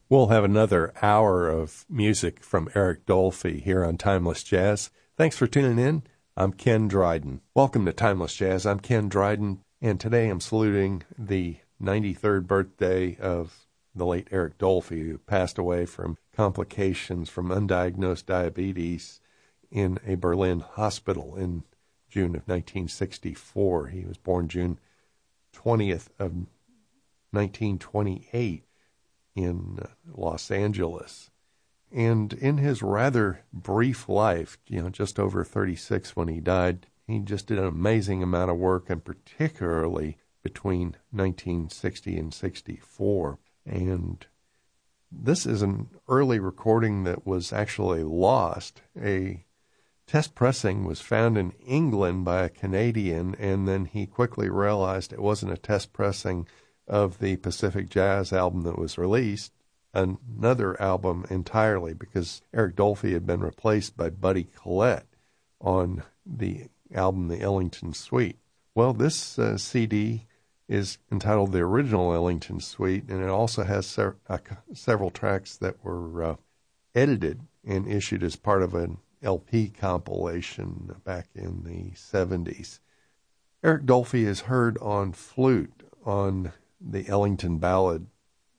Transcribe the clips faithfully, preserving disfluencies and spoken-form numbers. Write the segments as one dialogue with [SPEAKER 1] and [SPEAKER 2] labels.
[SPEAKER 1] We'll have another hour of music from Eric Dolphy here on Timeless Jazz. Thanks for tuning in. I'm Ken Dryden. Welcome to Timeless Jazz. I'm Ken Dryden, and today I'm saluting the ninety-third birthday of the late Eric Dolphy, who passed away from complications from undiagnosed diabetes in a Berlin hospital in June of nineteen sixty-four. He was born June twentieth of nineteen twenty-eight. In Los Angeles. And in his rather brief life, you know, just over thirty-six when he died, he just did an amazing amount of work, and particularly between nineteen sixty and sixty-four. And this is an early recording that was actually lost. A test pressing was found in England by a Canadian, and then he quickly realized it wasn't a test pressing of the Pacific Jazz album that was released, another album entirely, because Eric Dolphy had been replaced by Buddy Collette on the album The Ellington Suite. Well, this uh, C D is entitled The Original Ellington Suite, and it also has ser- uh, several tracks that were uh, edited and issued as part of an L P compilation back in the seventies. Eric Dolphy is heard on flute on the Ellington ballad,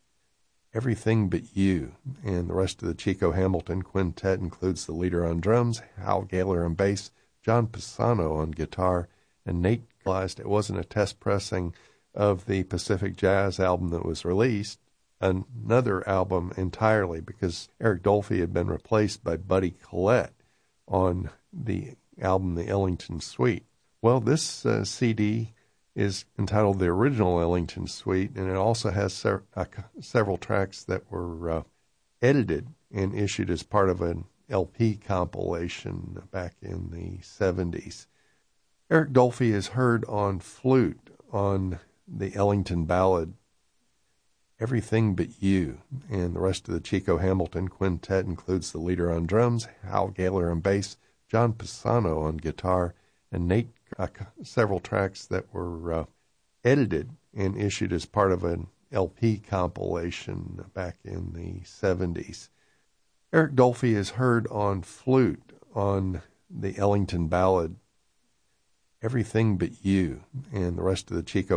[SPEAKER 1] Everything But You, and the rest of the Chico Hamilton Quintet includes the leader on drums, Hal Gaylor on bass, John Pisano on guitar, and Nate realized it wasn't a test pressing of the Pacific Jazz album that was released, another album entirely, because Eric Dolphy had been replaced by Buddy Collette on the album The Ellington Suite. Well, this uh, C D is entitled The Original Ellington Suite, and it also has ser- uh, several tracks that were uh, edited and issued as part of an L P compilation back in the seventies. Eric Dolphy is heard on flute on the Ellington ballad, Everything But You, and the rest of the Chico Hamilton Quintet includes the leader on drums, Hal Gaylor on bass, John Pisano on guitar, and Nate Uh, several tracks that were uh, edited and issued as part of an L P compilation back in the seventies. Eric Dolphy is heard on flute on the Ellington ballad, Everything But You, and the rest of the Chico